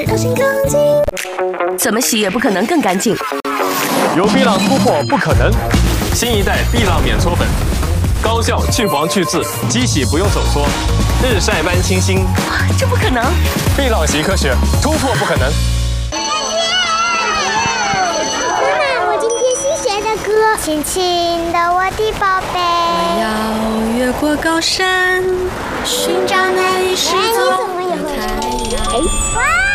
让心更近，怎么洗也不可能更干净。 有碧浪突破不可能，新一代碧浪免搓粉，高效去黄去渍，机洗不用手搓，日晒般清新。 这不可能！ 碧浪洗科学，突破不可能。 妈妈，我今天新学的歌，亲亲的我的宝贝。 我要越过高山，寻找那一失踪的太阳。 哇！